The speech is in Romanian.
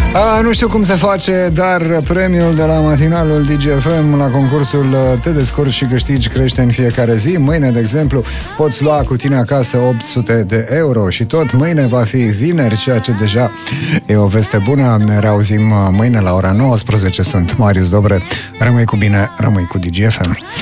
Nu știu cum se face, dar premiul de la matinalul DGFM la concursul Te descurci și câștigi crește în fiecare zi. Mâine, de exemplu, poți lua cu tine acasă 800 de euro și tot mâine va fi vineri, ceea ce deja e o veste bună. Ne reauzim mâine la ora 19. Sunt Marius Dobre. Rămâi cu bine, rămâi cu DGFM.